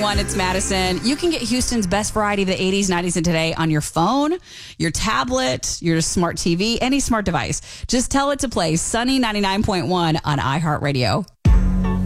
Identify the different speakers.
Speaker 1: 99.1, it's Madison. You can get Houston's best variety of the 80s, 90s, and today on your phone, your tablet, your smart TV, any smart device. Just tell it to play Sunny 99.1 on iHeartRadio.